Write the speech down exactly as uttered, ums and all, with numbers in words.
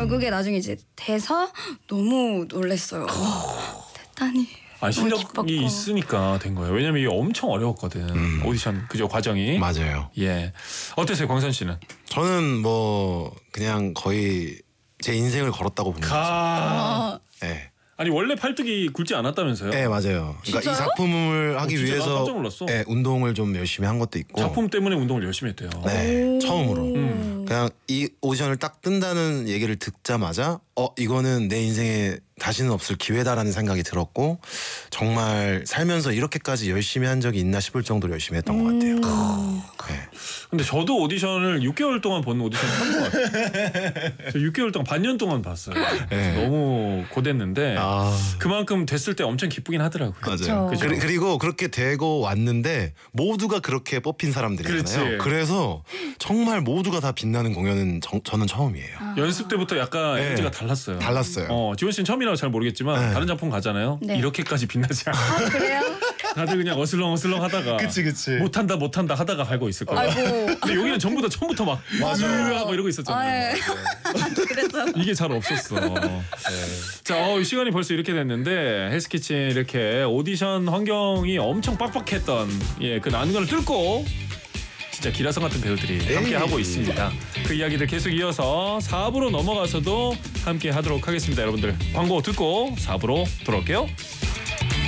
결국에 나중에 이제 돼서 너무 놀랬어요. 됐다니. 아, 실력이 기뻤고. 있으니까 된 거예요. 왜냐면 이게 엄청 어려웠거든. 음. 오디션 그죠 과정이. 맞아요. 예. 어땠어요, 광선 씨는? 저는 뭐 그냥 거의 제 인생을 걸었다고 봅니다. 가. 아, 네. 아니 원래 팔뚝이 굵지 않았다면서요? 네 맞아요. 그러니까 진짜요? 이 작품을 하기 어, 진짜 나 위해서 깜짝 놀랐어. 네, 운동을 좀 열심히 한 것도 있고. 작품 때문에 운동을 열심히 했대요. 네, 처음으로. 음. 그냥 이 오디션을 딱 뜬다는 얘기를 듣자마자 어 이거는 내 인생에 다시는 없을 기회다라는 생각이 들었고 정말 살면서 이렇게까지 열심히 한 적이 있나 싶을 정도로 열심히 했던 것 같아요. 음. 네. 근데 저도 오디션을 육 개월 동안 본 오디션 처음 것 같아요. 저 육 개월 동안 반년 동안 봤어요. 네. 너무 고됐는데 아 그만큼 됐을 때 엄청 기쁘긴 하더라고요. 맞아요. 그쵸. 그리, 그리고 그렇게 되고 왔는데 모두가 그렇게 뽑힌 사람들이잖아요. 그렇지. 그래서 정말 모두가 다 빛나는 공연은 저, 저는 처음이에요. 아. 연습 때부터 약간 네. 에너지가 달랐어요. 달랐어요. 어, 지원 씨는 처음이라서 잘 모르겠지만 네. 다른 작품 가잖아요. 네. 이렇게까지 빛나지 않아. 아, 그래요? 다들 그냥 어슬렁어슬렁 하다가 그치. 못한다 못한다 하다가 갈고 있을 거예요. 아이고. 근데 여기는 전부 다 처음부터 막 맞아요. 하고 이러고 아, 있었잖아요. 예. 그래서 이게 잘 없었어. 자, 어, 시간이 벌써 이렇게 됐는데 헬스키친 이렇게 오디션 환경이 엄청 빡빡했던 예, 그 난관을 뚫고 진짜 기라성 같은 배우들이 함께 에이. 하고 있습니다. 그 이야기들 계속 이어서 사 부로 넘어가서도 함께 하도록 하겠습니다. 여러분들 광고 듣고 사 부로 돌아올게요.